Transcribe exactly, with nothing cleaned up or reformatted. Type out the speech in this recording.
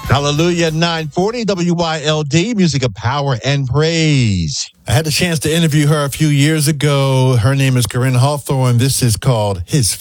Hallelujah, nine forty W Y L D, music of power and praise. I had a chance to interview her a few years ago. Her name is Corinne Hawthorne. This is called His